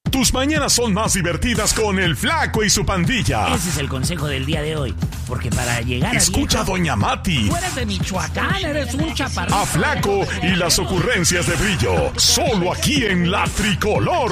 Tus mañanas son más divertidas con el Flaco y su pandilla. Ese es el consejo del día de hoy. Porque para llegar a Escucha viejo, a Doña Mati. Tú eres de Michoacán, eres un chaparrito. A Flaco y las ocurrencias de Brillo. Solo aquí en La Tricolor.